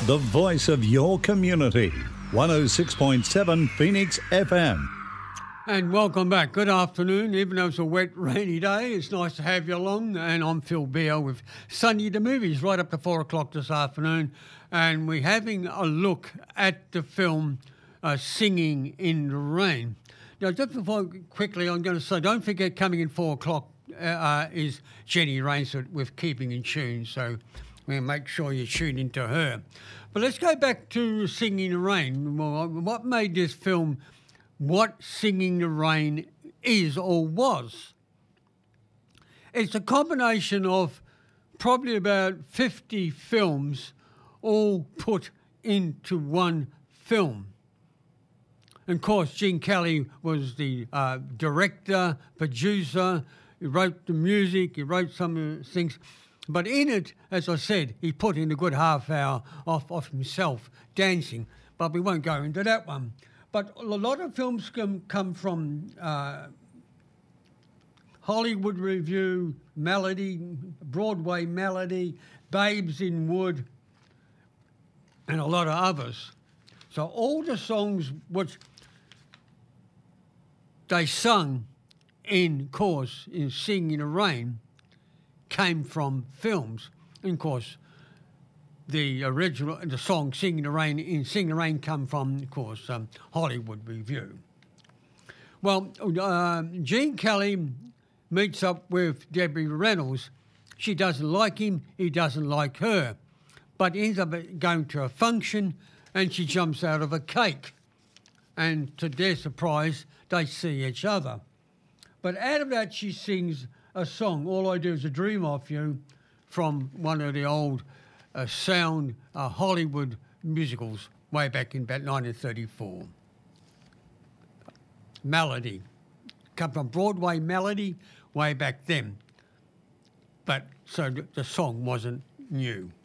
the voice of your community. 106.7 Phoenix FM. And welcome back. Good afternoon. Even though it's a wet, rainy day, it's nice to have you along. And I'm Phil Beale with Sunday the Movies right up to 4 o'clock this afternoon. And we're having a look at the film Singing in the Rain. Now, just before quickly, I'm going to say, don't forget coming in 4 o'clock is Jenny Rainsford with Keeping in Tune. So we'll make sure you tune into her. But let's go back to Singing in the Rain. Well, what made this film what Singing in the Rain is or was? It's a combination of probably about 50 films all put into one film. And of course, Gene Kelly was the director, producer. He wrote the music, he wrote some of the things. But in it, as I said, he put in a good half hour of himself dancing. But we won't go into that one. But a lot of films come from Hollywood Review, Melody, Broadway Melody, Babes in Wood, and a lot of others. So all the songs which they sung in course in Singing in the Rain came from films. And of course, the song Singing in the Rain come from, of course, Hollywood Review. Well, Gene Kelly meets up with Debbie Reynolds. She doesn't like him, he doesn't like her. But ends up going to a function and she jumps out of a cake. And to their surprise, they see each other. But out of that, she sings a song, All I Do Is a Dream of You, from one of the old sound Hollywood musicals way back in about 1934. Melody. Come from Broadway Melody way back then. But so the song wasn't new.